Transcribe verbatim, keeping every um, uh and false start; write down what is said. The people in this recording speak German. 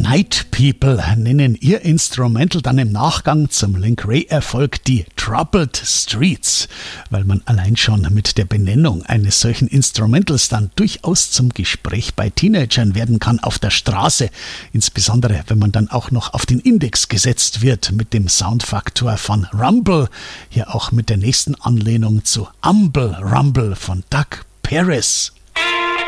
Night People nennen ihr Instrumental dann im Nachgang zum Link Wray-Erfolg die Troubled Streets, weil man allein schon mit der Benennung eines solchen Instrumentals dann durchaus zum Gespräch bei Teenagern werden kann auf der Straße, insbesondere wenn man dann auch noch auf den Index gesetzt wird mit dem Soundfaktor von Rumble, hier auch mit der nächsten Anlehnung zu Humble Rumble von Doug Paris.